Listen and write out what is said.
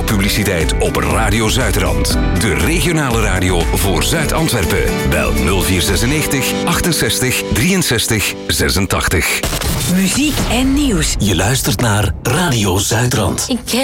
radiopubliciteit op Radio Zuidrand. De regionale radio voor Zuid-Antwerpen. Bel 0496 68 63 86. Muziek en nieuws. Je luistert naar Radio Zuidrand.